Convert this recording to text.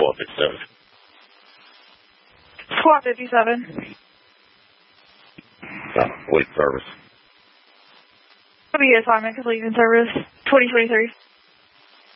Squad 57. Squad 57. Complete service. What be assignment complete in service? 2023.